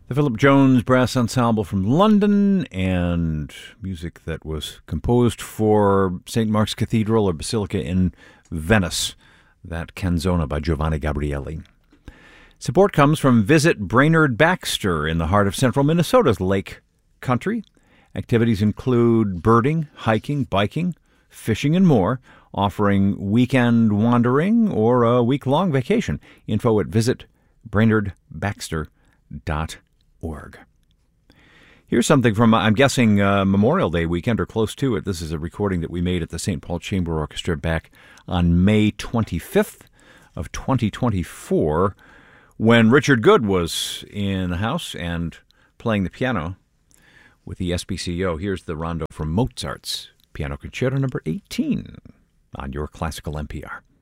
The Philip Jones Brass Ensemble from London, and music that was composed for St. Mark's Cathedral or Basilica in Venice, that canzona by Giovanni Gabrieli. Support comes from Visit Brainerd Baxter in the heart of central Minnesota's Lake Country. Activities include birding, hiking, biking, fishing, and more, offering weekend wandering or a week-long vacation. Info at visitbrainerdbaxter.org. Here's something from, I'm guessing, Memorial Day weekend or close to it. This is a recording that we made at the St. Paul Chamber Orchestra back on May 25th of 2024 when Richard Good was in the house and playing the piano with the SBCO. Here's the rondo from Mozart's Piano Concerto number 18 on your Classical NPR.